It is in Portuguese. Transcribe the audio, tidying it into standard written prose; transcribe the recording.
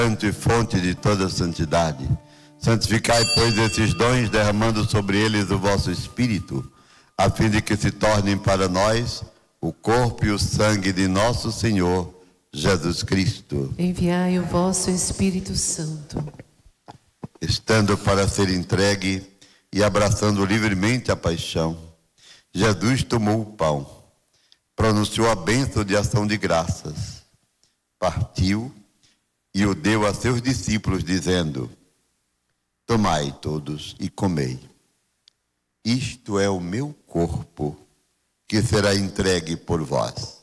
Santo e fonte de toda santidade, santificai, pois, esses dons, derramando sobre eles o vosso Espírito, a fim de que se tornem para nós o corpo e o sangue de nosso Senhor Jesus Cristo. Enviai o vosso Espírito Santo. Estando para ser entregue e abraçando livremente a paixão, Jesus tomou o pão, pronunciou a bênção de ação de graças, partiu e o deu a seus discípulos, dizendo: tomai todos e comei. Isto é o meu corpo, que será entregue por vós.